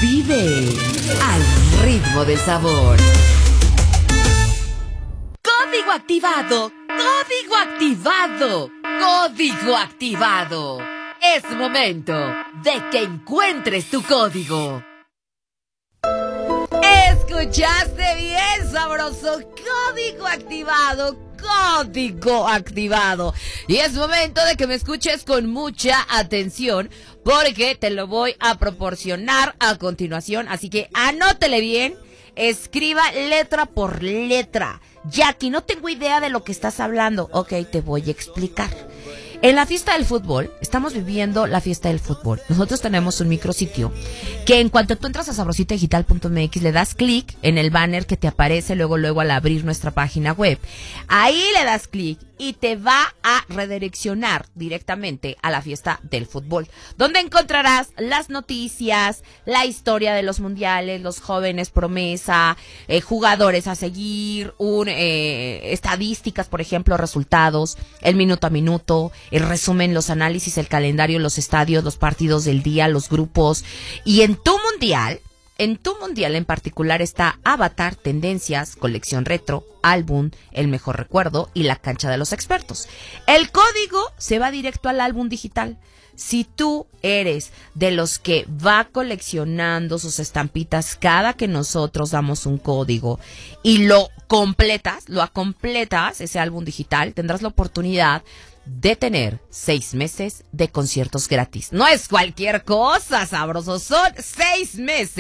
Vive al ritmo del sabor. Código activado, código activado, código activado. Es momento de que encuentres tu código. ¿Escuchaste bien, sabroso? Código activado, código activado. Y es momento de que me escuches con mucha atención, porque te lo voy a proporcionar a continuación. Así que anótele bien, escriba letra por letra. Jackie, no tengo idea de lo que estás hablando. Ok, te voy a explicar. En la fiesta del fútbol, estamos viviendo la fiesta del fútbol. Nosotros tenemos un micrositio que en cuanto tú entras a sabrositadigital.mx, le das clic en el banner que te aparece luego al abrir nuestra página web. Ahí le das clic y te va a redireccionar directamente a la fiesta del fútbol, donde encontrarás las noticias, la historia de los mundiales, los jóvenes promesa, jugadores a seguir, estadísticas, por ejemplo, resultados, el minuto a minuto, el resumen, los análisis, el calendario, los estadios, los partidos del día, los grupos. Y en tu mundial en particular está Avatar, Tendencias, Colección Retro, Álbum, El Mejor Recuerdo y La Cancha de los Expertos. El código se va directo al álbum digital. Si tú eres de los que va coleccionando sus estampitas cada que nosotros damos un código y lo completas ese álbum digital, tendrás la oportunidad de tener 6 meses de conciertos gratis. No es cualquier cosa, sabroso, son 6 meses